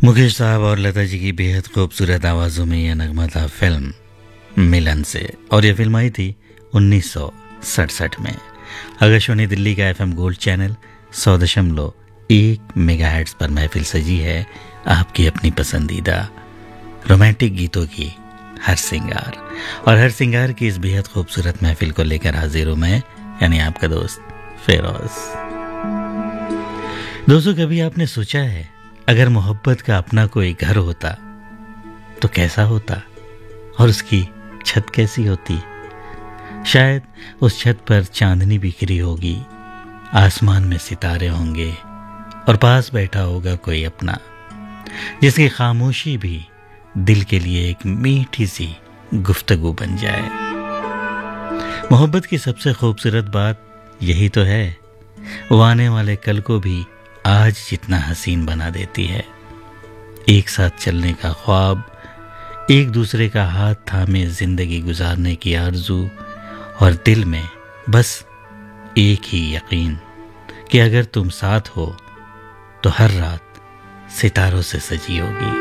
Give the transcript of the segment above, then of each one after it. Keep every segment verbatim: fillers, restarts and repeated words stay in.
मुकेश साहब और लता जी की बेहद खूबसूरत आवाज़ों में यह नगमा था फिल्म मिलन से, और यह फिल्म आई थी उन्नीस सौ सड़सठ में। आकाशवाणी दिल्ली का एफएम गोल्ड चैनल सौ दशमलव एक मेगाहर्ट्ज़ पर महफिल सजी है आपकी अपनी पसंदीदा रोमांटिक गीतों की हर सिंगार। और हर सिंगार की इस बेहद खूबसूरत महफिल को लेकर हाजिर हूं मैं, यानी आपका दोस्त फेरोज। दोस्तों, कभी आपने सोचा है अगर मोहब्बत का अपना कोई घर होता तो कैसा होता, और उसकी छत कैसी होती? शायद उस छत पर चांदनी बिखरी होगी, आसमान में सितारे होंगे और पास बैठा होगा कोई अपना, जिसकी खामोशी भी दिल के लिए एक मीठी सी गुफ्तगू बन जाए। मोहब्बत की सबसे खूबसूरत बात यही तो है, वो आने वाले कल को भी आज जितना हसीन बना देती है। एक साथ चलने का ख्वाब, एक दूसरे का हाथ थामे जिंदगी गुजारने की आरजू, और दिल में बस एक ही यकीन कि अगर तुम साथ हो तो हर रात सितारों से सजी होगी।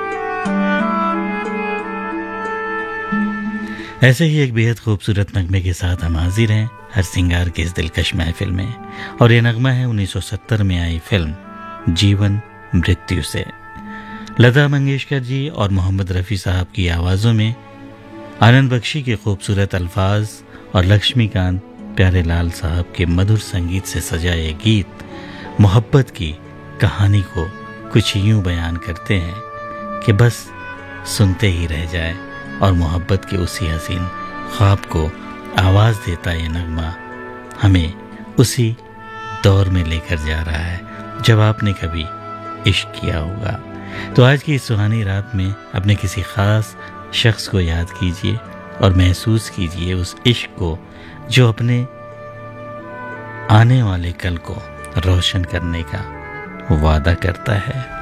ऐसे ही एक बेहद खूबसूरत नगमे के साथ हम हाजिर हैं हर सिंगार की इस दिलकश महफिल में, और ये नगमा है उन्नीस सौ सत्तर में आई फिल्म जीवन मृत्यु से। लता मंगेशकर जी और मोहम्मद रफ़ी साहब की आवाज़ों में आनंद बख्शी के खूबसूरत अल्फाज और लक्ष्मीकांत प्यारेलाल साहब के मधुर संगीत से सजा ये गीत मोहब्बत की कहानी को कुछ यूं बयान करते हैं कि बस सुनते ही रह जाए, और मोहब्बत के उसी हसीन ख्वाब को आवाज़ देता ये नगमा हमें उसी दौर में लेकर जा रहा है जब आपने कभी इश्क किया होगा। तो आज की इस सुहानी रात में अपने किसी ख़ास शख्स को याद कीजिए और महसूस कीजिए उस इश्क को जो अपने आने वाले कल को रोशन करने का वादा करता है।